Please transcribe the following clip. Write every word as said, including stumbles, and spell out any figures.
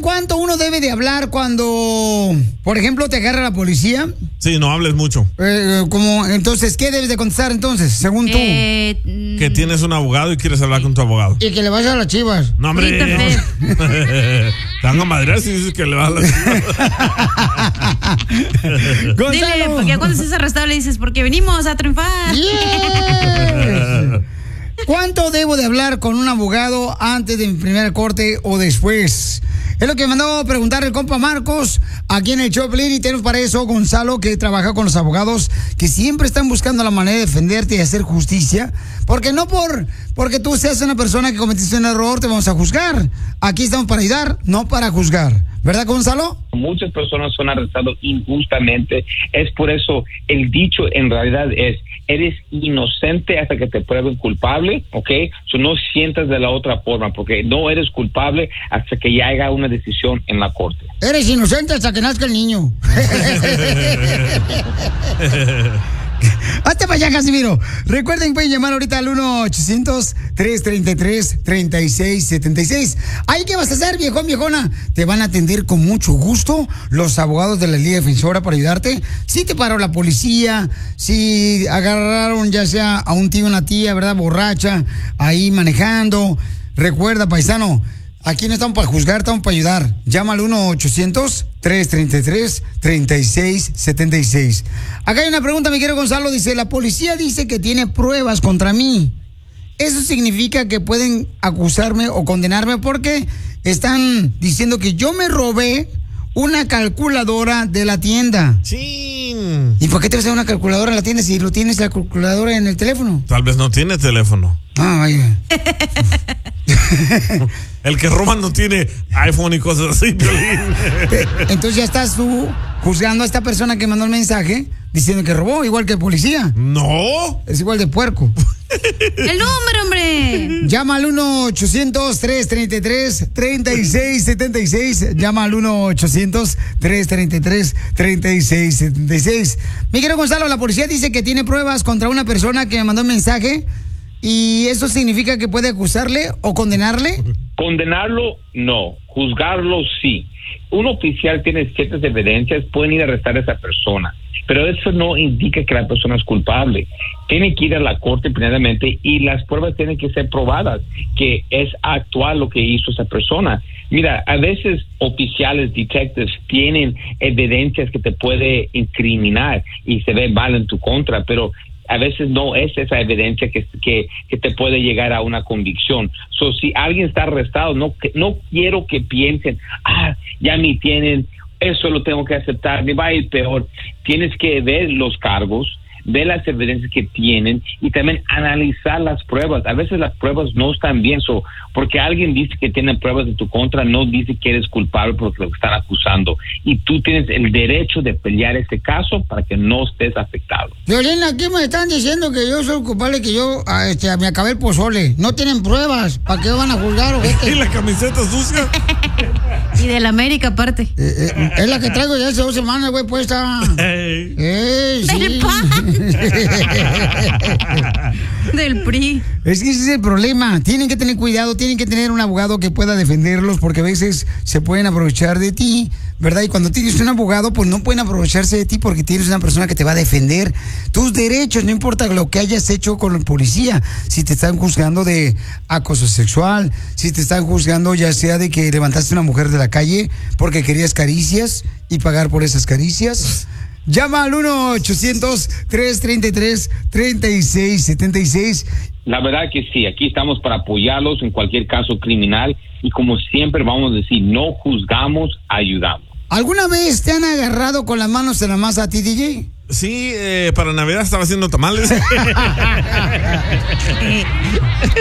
cuánto uno debe de hablar cuando, por ejemplo, te agarra la policía? Sí, no hables mucho. Eh, como, entonces, ¿qué debes de contestar entonces, según tú? Eh, Que tienes un abogado y quieres hablar con tu abogado. Y que le vayas a las Chivas. No, hombre. Sí, también. Te van a madrear si dices que le vas a las Chivas. Dile, porque cuando estés arrestado le dices, porque venimos a triunfar. Yes. ¿Cuánto debo de hablar con un abogado antes de mi primera corte o después? Es lo que me mandó a preguntar el compa Marcos aquí en el Choplin, y tenemos para eso Gonzalo, que trabaja con los abogados que siempre están buscando la manera de defenderte y hacer justicia, porque no por porque tú seas una persona que cometiste un error te vamos a juzgar. Aquí estamos para ayudar, no para juzgar. ¿Verdad, Gonzalo? Muchas personas son arrestadas injustamente. Es por eso el dicho en realidad es: eres inocente hasta que te prueben culpable, ¿ok? So no sientas de la otra forma, porque no eres culpable hasta que ya haya una decisión en la corte. Eres inocente hasta que nazca el niño. Hasta para allá, Casimiro. Recuerden, pueden llamar ahorita al uno ochocientos, tres treinta y tres, treinta y seis setenta y seis. ¿Ahí qué vas a hacer, viejón, viejona? Te van a atender con mucho gusto los abogados de la Liga Defensora para ayudarte. Si te paró la policía, si agarraron ya sea a un tío o una tía, ¿verdad? Borracha, ahí manejando. Recuerda, paisano, aquí no estamos para juzgar, estamos para ayudar. Llama al uno ochocientos, tres treinta y tres, treinta y seis setenta y seis. Acá hay una pregunta, mi querido Gonzalo. Dice, la policía dice que tiene pruebas contra mí. ¿Eso significa que pueden acusarme o condenarme? Porque están diciendo que yo me robé una calculadora de la tienda. Sí. ¿Y por qué te vas a una calculadora en la tienda si lo tienes la calculadora en el teléfono? Tal vez no tiene teléfono. Ah, vaya. El que roba no tiene iPhone y cosas así. Entonces ya estás tú juzgando a esta persona que mandó el mensaje diciendo que robó, igual que el policía. No. Es igual de puerco. El número, hombre. Llama al uno ochocientos, tres treinta y tres, treinta y seis setenta y seis. Llama al uno ochocientos, tres treinta y tres, treinta y seis setenta y seis. Mi querido Gonzalo, la policía dice que tiene pruebas contra una persona que me mandó un mensaje. ¿Y eso significa que puede acusarle o condenarle? Condenarlo, no. Juzgarlo, sí. Un oficial tiene ciertas evidencias, pueden ir a arrestar a esa persona, pero eso no indica que la persona es culpable. Tiene que ir a la corte primeramente y las pruebas tienen que ser probadas, que es actual lo que hizo esa persona. Mira, a veces oficiales, detectives, tienen evidencias que te puede incriminar y se ve mal en tu contra, pero a veces no es esa evidencia que, que, que te puede llegar a una convicción. So, si alguien está arrestado, no, no quiero que piensen, ah, ya me tienen, eso lo tengo que aceptar, me va a ir peor. Tienes que ver los cargos, ver las evidencias que tienen y también analizar las pruebas. A veces las pruebas no están bien, so, porque alguien dice que tiene pruebas en tu contra, no dice que eres culpable porque lo están acusando. Y tú tienes el derecho de pelear este caso para que no estés afectado. Violina, aquí me están diciendo que yo soy culpable, que yo ah, este, me acabé el pozole. No tienen pruebas. ¿Para qué van a juzgar o qué? ¿Y la camiseta sucia? Y de la América aparte. Eh, eh, es la que traigo ya hace dos semanas, güey, puesta. Hey. Eh, sí. Del P A N. Del P R I. Es que ese es el problema. Tienen que tener cuidado, tienen que tener un abogado que pueda defenderlos, porque a veces se pueden aprovechar de ti, ¿verdad? Y cuando tienes un abogado, pues no pueden aprovecharse de ti porque tienes una persona que te va a defender tus derechos, no importa lo que hayas hecho con el policía. Si te están juzgando de acoso sexual, si te están juzgando ya sea de que levantaste a una mujer de la calle porque querías caricias y pagar por esas caricias. Llama al uno ochocientos, tres treinta y tres, treinta y seis setenta y seis. La verdad que sí, aquí estamos para apoyarlos en cualquier caso criminal y como siempre vamos a decir, no juzgamos, ayudamos. ¿Alguna vez te han agarrado con las manos en la masa a ti, D J? Sí, eh, para Navidad estaba haciendo tamales.